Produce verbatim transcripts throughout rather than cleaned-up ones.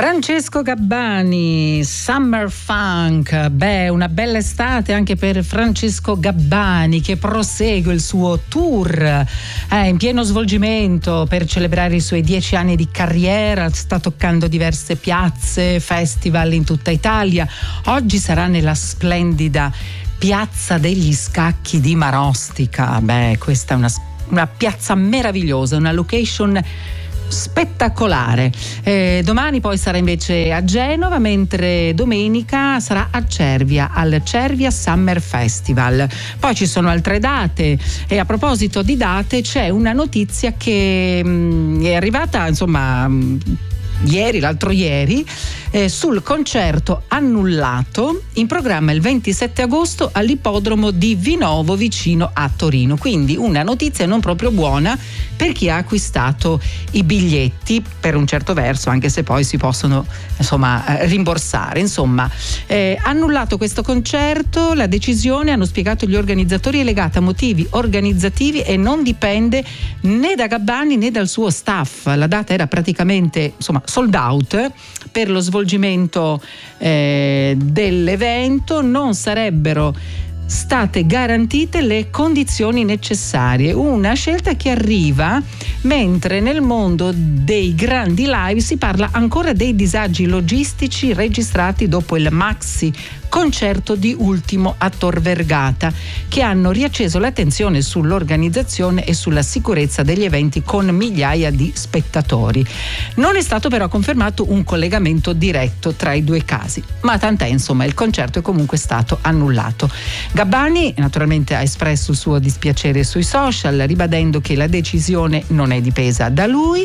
Francesco Gabbani, Summer Funk. Beh, una bella estate anche per Francesco Gabbani, che prosegue il suo tour eh, in pieno svolgimento per celebrare i suoi dieci anni di carriera. Sta toccando diverse piazze, festival in tutta Italia. Oggi sarà nella splendida Piazza degli Scacchi di Marostica. Beh, questa è una, una piazza meravigliosa, una location spettacolare. Eh, domani poi sarà invece a Genova, mentre domenica sarà a Cervia, al Cervia Summer Festival. Poi ci sono altre date, e a proposito di date c'è una notizia che mh, è arrivata, insomma, mh, ieri, l'altro ieri, eh, sul concerto annullato in programma il ventisette agosto all'ippodromo di Vinovo vicino a Torino. Quindi una notizia non proprio buona per chi ha acquistato i biglietti, per un certo verso, anche se poi si possono, insomma, eh, rimborsare. Insomma, eh, annullato questo concerto, la decisione, hanno spiegato gli organizzatori, è legata a motivi organizzativi e non dipende né da Gabbani né dal suo staff. La data era praticamente, insomma, sold out per lo svolgimento eh, dell'evento. Non sarebbero state garantite le condizioni necessarie, una scelta che arriva mentre nel mondo dei grandi live si parla ancora dei disagi logistici registrati dopo il maxi concerto di Ultimo a Tor Vergata, che hanno riacceso l'attenzione sull'organizzazione e sulla sicurezza degli eventi con migliaia di spettatori. Non è stato però confermato un collegamento diretto tra i due casi, ma tant'è, insomma, il concerto è comunque stato annullato. Gabbani naturalmente ha espresso il suo dispiacere sui social, ribadendo che la decisione non è dipesa da lui,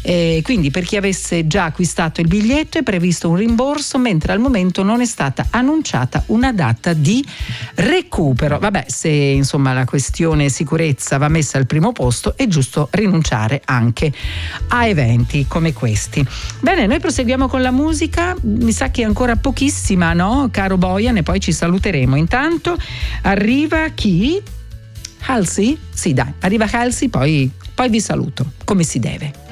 e quindi per chi avesse già acquistato il biglietto è previsto un rimborso, mentre al momento non è stata annunciata una data di recupero. Vabbè, se insomma la questione sicurezza va messa al primo posto, è giusto rinunciare anche a eventi come questi. Bene, noi proseguiamo con la musica. Mi sa che è ancora pochissima, no, caro Bojan, e poi ci saluteremo. Intanto arriva chi? Halsey? Sì, dai, arriva Halsey, poi, poi vi saluto come si deve.